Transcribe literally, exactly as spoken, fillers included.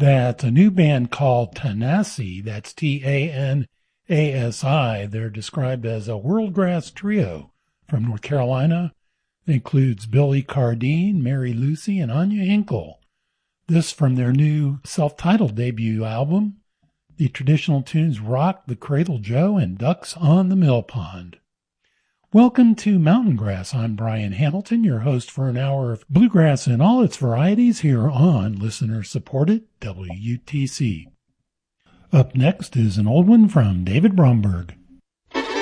that a new band called Tanasi, that's T A N A S I, they're described as a world-grass trio from North Carolina. It includes Billy Cardine, Mary Lucy, and Anya Hinkle. This from their new self-titled debut album. The traditional tunes Rock the Cradle Joe and Ducks on the Mill Pond. Welcome to Mountain Grass. I'm Brian Hamilton, your host for an hour of bluegrass in all its varieties here on listener-supported W U T C. Up next is an old one from David Bromberg.